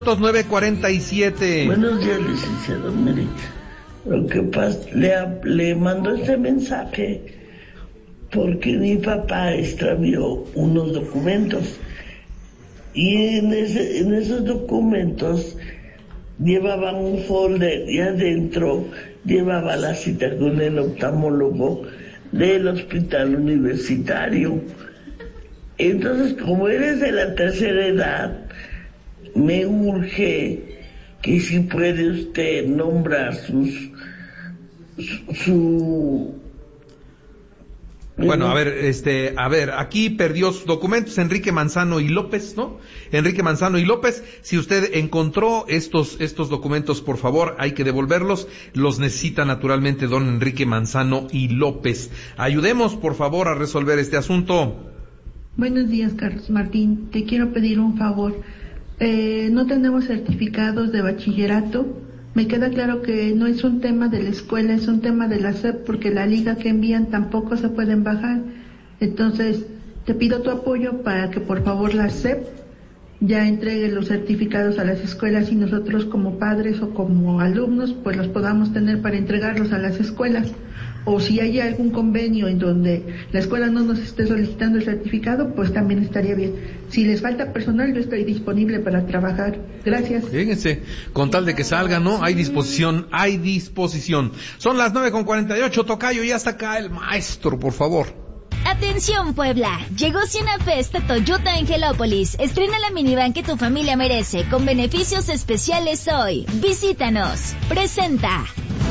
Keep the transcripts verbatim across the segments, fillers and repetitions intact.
nueve cuarenta y siete. Buenos días, licenciado. Mire, lo que pasa, le, le mando este mensaje porque mi papá extravió unos documentos y en, ese, en esos documentos llevaban un folder y adentro llevaba la cita con el oftalmólogo del hospital universitario. Entonces, como eres de la tercera edad, me urge que si puede usted nombrar sus su, su bueno, a ver, este, a ver, aquí perdió sus documentos Enrique Manzano y López, ¿no? Enrique Manzano y López, si usted encontró estos estos documentos, por favor, hay que devolverlos, los necesita naturalmente don Enrique Manzano y López. Ayudemos, por favor, a resolver este asunto. Buenos días, Carlos Martín, te quiero pedir un favor. Eh, no tenemos certificados de bachillerato. Me queda claro que no es un tema de la escuela, es un tema de la S E P, porque la liga que envían tampoco se pueden bajar. Entonces, te pido tu apoyo para que por favor la S E P ya entregue los certificados a las escuelas y nosotros como padres o como alumnos pues los podamos tener para entregarlos a las escuelas. O si hay algún convenio en donde la escuela no nos esté solicitando el certificado, pues también estaría bien. Si les falta personal, yo estoy disponible para trabajar. Gracias. Fíjense, con tal de que salga, ¿no? Hay disposición, hay disposición. Son las nueve con cuarenta y ocho, tocayo, y hasta acá el maestro, por favor. Atención Puebla, llegó Ciena Fest a Toyota Angelópolis. Estrena la minivan que tu familia merece, con beneficios especiales hoy. Visítanos. Presenta.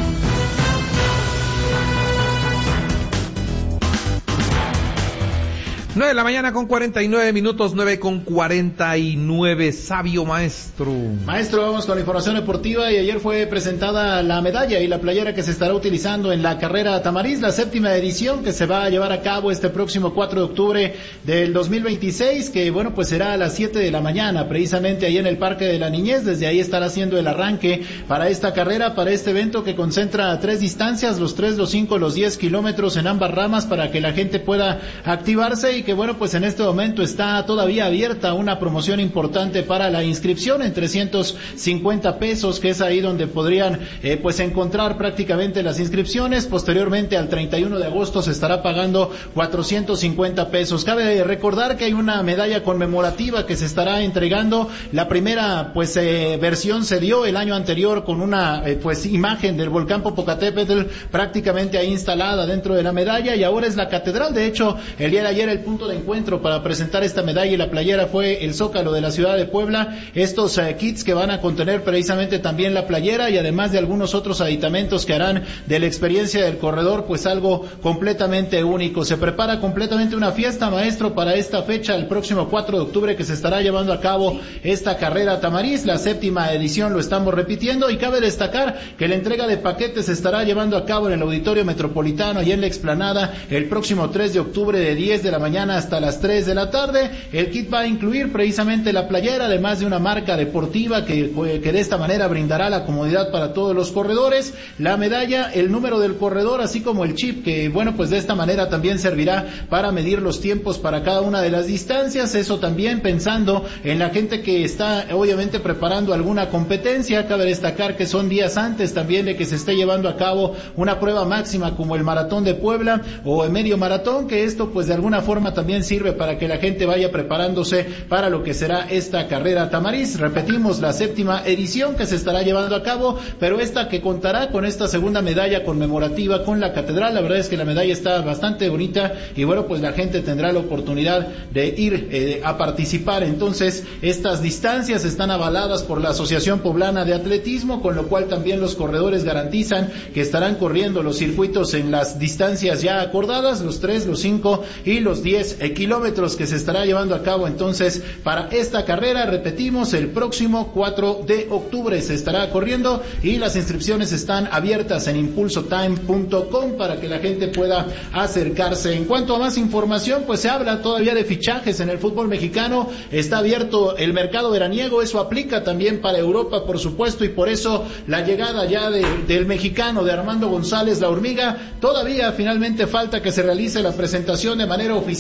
nueve de la mañana con cuarenta y nueve minutos, nueve con cuarenta y nueve, sabio maestro. Maestro, vamos con la información deportiva y ayer fue presentada la medalla y la playera que se estará utilizando en la carrera Tamariz, la séptima edición que se va a llevar a cabo este próximo cuatro de octubre del dos mil veintiséis, que bueno, pues será a las siete de la mañana, precisamente ahí en el Parque de la Niñez. Desde ahí estará haciendo el arranque para esta carrera, para este evento que concentra tres distancias, los tres, los cinco, los diez kilómetros en ambas ramas, para que la gente pueda activarse y que bueno, pues en este momento está todavía abierta una promoción importante para la inscripción en trescientos cincuenta pesos, que es ahí donde podrían eh, pues encontrar prácticamente las inscripciones. Posteriormente al treinta y uno de agosto se estará pagando cuatrocientos cincuenta pesos. Cabe recordar que hay una medalla conmemorativa que se estará entregando. La primera pues eh, versión se dio el año anterior con una eh, pues imagen del volcán Popocatépetl prácticamente ahí instalada dentro de la medalla, y ahora es la catedral. De hecho, el día de ayer el punto de encuentro para presentar esta medalla y la playera fue el Zócalo de la ciudad de Puebla. Estos eh, kits que van a contener precisamente también la playera y además de algunos otros aditamentos que harán de la experiencia del corredor pues algo completamente único. Se prepara completamente una fiesta, maestro, para esta fecha, el próximo cuatro de octubre, que se estará llevando a cabo esta carrera Tamariz, la séptima edición, lo estamos repitiendo, y cabe destacar que la entrega de paquetes se estará llevando a cabo en el Auditorio Metropolitano y en la Explanada el próximo tres de octubre de diez de la mañana hasta las tres de la tarde. El kit va a incluir precisamente la playera, además de una marca deportiva que, que de esta manera brindará la comodidad para todos los corredores, la medalla, el número del corredor, así como el chip, que bueno, pues de esta manera también servirá para medir los tiempos para cada una de las distancias. Eso también pensando en la gente que está obviamente preparando alguna competencia. Cabe destacar que son días antes también de que se esté llevando a cabo una prueba máxima como el Maratón de Puebla o el Medio Maratón, que esto pues de alguna forma también sirve para que la gente vaya preparándose para lo que será esta carrera Tamariz. Repetimos, la séptima edición que se estará llevando a cabo, pero esta que contará con esta segunda medalla conmemorativa con la catedral. La verdad es que la medalla está bastante bonita y bueno, pues la gente tendrá la oportunidad de ir eh, a participar. Entonces, estas distancias están avaladas por la Asociación Poblana de Atletismo, con lo cual también los corredores garantizan que estarán corriendo los circuitos en las distancias ya acordadas, los tres, los cinco y los diez kilómetros que se estará llevando a cabo entonces para esta carrera. Repetimos, el próximo cuatro de octubre se estará corriendo y las inscripciones están abiertas en impulso time punto com para que la gente pueda acercarse. En cuanto a más información, pues se habla todavía de fichajes en el fútbol mexicano. Está abierto el mercado veraniego, eso aplica también para Europa, por supuesto, y por eso la llegada ya de, del mexicano, de Armando González, la hormiga. Todavía finalmente falta que se realice la presentación de manera oficial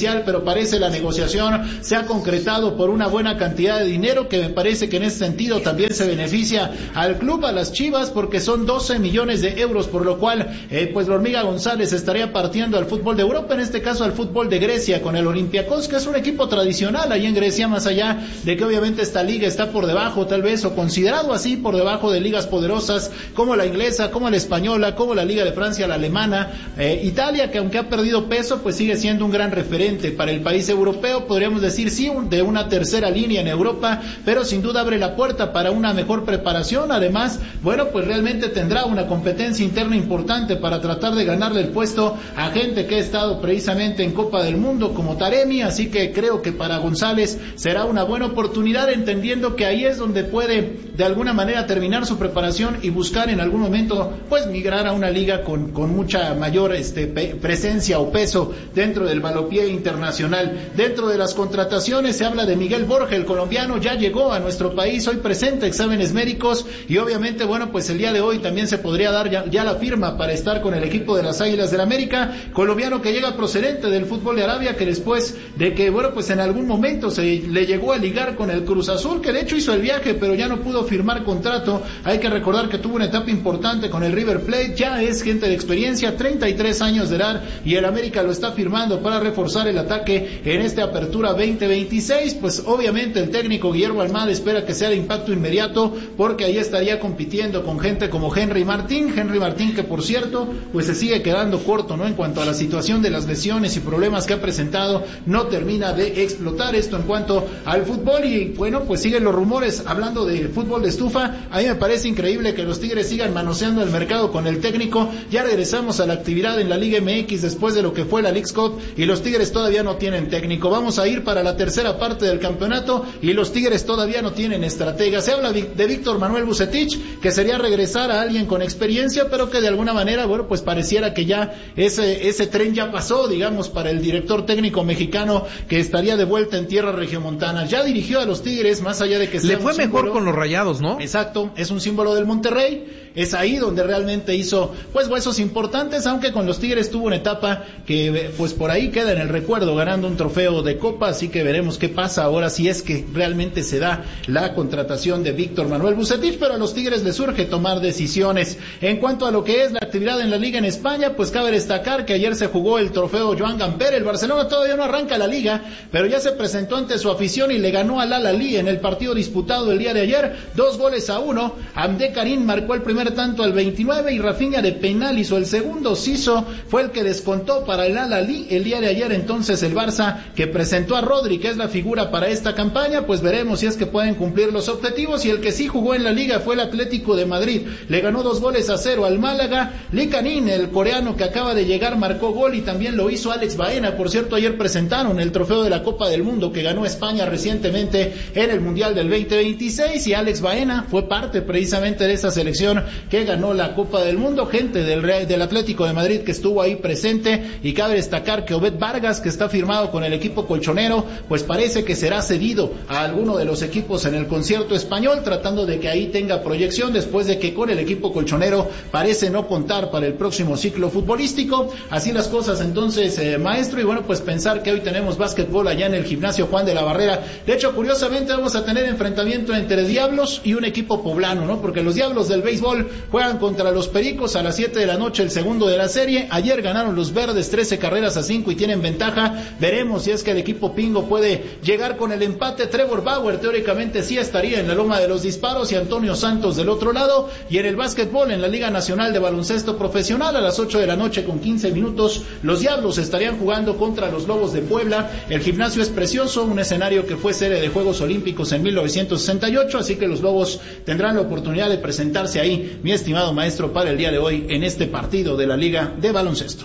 oficial, pero parece la negociación se ha concretado por una buena cantidad de dinero, que me parece que en ese sentido también se beneficia al club, a las Chivas, porque son doce millones de euros, por lo cual eh, pues la Hormiga González estaría partiendo al fútbol de Europa, en este caso al fútbol de Grecia, con el Olympiacos, que es un equipo tradicional ahí en Grecia, más allá de que obviamente esta liga está por debajo, tal vez, o considerado así, por debajo de ligas poderosas como la inglesa, como la española, como la Liga de Francia, la alemana, eh, Italia, que aunque ha perdido peso, pues sigue siendo un gran referente para el país europeo, podríamos decir sí, de una tercera línea en Europa, pero sin duda abre la puerta para una mejor preparación. Además, bueno, pues realmente tendrá una competencia interna importante para tratar de ganarle el puesto a gente que ha estado precisamente en Copa del Mundo como Taremi, así que creo que para González será una buena oportunidad, entendiendo que ahí es donde puede de alguna manera terminar su preparación y buscar en algún momento pues migrar a una liga con, con mucha mayor este, pe- presencia o peso dentro del balompié internacional. Dentro de las contrataciones se habla de Miguel Borja, el colombiano, ya llegó a nuestro país, hoy presenta exámenes médicos y obviamente, bueno, pues el día de hoy también se podría dar ya, ya la firma para estar con el equipo de las Águilas del América, colombiano que llega procedente del fútbol de Arabia, que después de que, bueno, pues en algún momento se le llegó a ligar con el Cruz Azul, que de hecho hizo el viaje, pero ya no pudo firmar contrato. Hay que recordar que tuvo una etapa importante con el River Plate, ya es gente de experiencia, treinta y tres años de edad, y el América lo está firmando para reforzar el ataque en esta apertura veinte veintiséis. Pues obviamente el técnico Guillermo Almada espera que sea de impacto inmediato, porque ahí estaría compitiendo con gente como Henry Martín, Henry Martín que por cierto, pues se sigue quedando corto, ¿no? En cuanto a la situación de las lesiones y problemas que ha presentado, no termina de explotar. Esto en cuanto al fútbol, y bueno, pues siguen los rumores, hablando de fútbol de estufa. A mí me parece increíble que los Tigres sigan manoseando el mercado con el técnico. Ya regresamos a la actividad en la Liga M X después de lo que fue la Leagues Cup, y los Tigres todavía no tienen técnico. Vamos a ir para la tercera parte del campeonato y los Tigres todavía no tienen estratega. Se habla de Víctor Manuel Vucetich, que sería regresar a alguien con experiencia, pero que de alguna manera, bueno, pues pareciera que ya ese, ese tren ya pasó, digamos, para el director técnico mexicano, que estaría de vuelta en tierras regiomontanas. Ya dirigió a los Tigres, más allá de que sea le fue mejor símbolo, con los Rayados, ¿no? Exacto, es un símbolo del Monterrey, es ahí donde realmente hizo pues huesos importantes, aunque con los Tigres tuvo una etapa que pues por ahí queda en el recuerdo, ganando un trofeo de Copa, así que veremos qué pasa ahora, si es que realmente se da la contratación de Víctor Manuel Vucetich, pero a los Tigres les surge tomar decisiones. En cuanto a lo que es la actividad en la Liga en España, pues cabe destacar que ayer se jugó el trofeo Joan Gamper. El Barcelona todavía no arranca la Liga, pero ya se presentó ante su afición y le ganó al Al-Ahly en el partido disputado el día de ayer, dos goles a uno. Hamdé Karim marcó el primer tanto al veintinueve y Rafinha de penal hizo el segundo. Siso fue el que descontó para el Al-Ahly el día de ayer. Entonces el Barça, que presentó a Rodri, que es la figura para esta campaña, pues veremos si es que pueden cumplir los objetivos. Y el que sí jugó en la Liga fue el Atlético de Madrid, le ganó dos goles a cero al Málaga. Lee Canin, el coreano que acaba de llegar, marcó gol, y también lo hizo Alex Baena. Por cierto, ayer presentaron el trofeo de la Copa del Mundo que ganó España recientemente en el Mundial del veinte veintiséis, y Alex Baena fue parte precisamente de esa selección que ganó la Copa del Mundo. Gente del, del Atlético de Madrid que estuvo ahí presente, y cabe destacar que Obed Vargas, que está firmado con el equipo colchonero, pues parece que será cedido a alguno de los equipos en el concierto español, tratando de que ahí tenga proyección, después de que con el equipo colchonero parece no contar para el próximo ciclo futbolístico. Así las cosas entonces, eh, maestro, y bueno, pues pensar que hoy tenemos básquetbol allá en el gimnasio Juan de la Barrera. De hecho, curiosamente vamos a tener enfrentamiento entre Diablos y un equipo poblano, ¿no? Porque los Diablos del béisbol juegan contra los Pericos a las siete de la noche, el segundo de la serie. Ayer ganaron los Verdes trece carreras a cinco y tienen ventaja. Veremos si es que el equipo Pingo puede llegar con el empate. Trevor Bauer teóricamente sí estaría en la loma de los disparos, y Antonio Santos del otro lado. Y en el básquetbol, en la Liga Nacional de Baloncesto Profesional, a las ocho de la noche con quince minutos, los Diablos estarían jugando contra los Lobos de Puebla. El gimnasio es precioso, un escenario que fue sede de Juegos Olímpicos en mil novecientos sesenta y ocho, así que los Lobos tendrán la oportunidad de presentarse ahí, mi estimado maestro, para el día de hoy en este partido de la Liga de Baloncesto.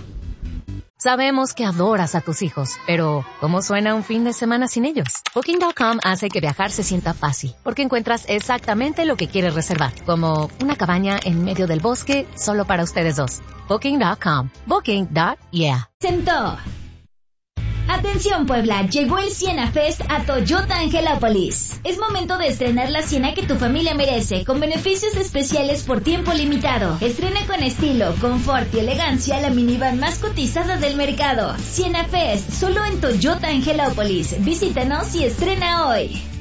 Sabemos que adoras a tus hijos, pero ¿cómo suena un fin de semana sin ellos? Booking punto com hace que viajar se sienta fácil, porque encuentras exactamente lo que quieres reservar, como una cabaña en medio del bosque solo para ustedes dos. Booking punto com. Booking. Yeah. Presentó Atención Puebla, llegó el Siena Fest a Toyota Angelópolis. Es momento de estrenar la Siena que tu familia merece, con beneficios especiales por tiempo limitado. Estrena con estilo, confort y elegancia la minivan más cotizada del mercado. Siena Fest, solo en Toyota Angelópolis. Visítanos y estrena hoy.